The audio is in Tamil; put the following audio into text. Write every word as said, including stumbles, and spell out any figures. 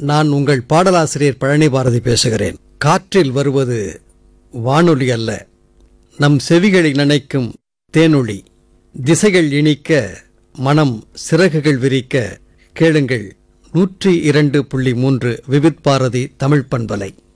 நான் உங்கள் பாடலாசிரியர் பழனி பாரதி பேசுகிறேன். காற்றில் வருவது வானொலி அல்ல, நம் செவிகளை நினைக்கும் தேனொளி. திசைகள் இனிக்க, மனம் சிறகுகள் விரிக்க கேளுங்கள். நூற்றி இரண்டு புள்ளி மூன்று விவித் பாரதி தமிழ் பண்பலை.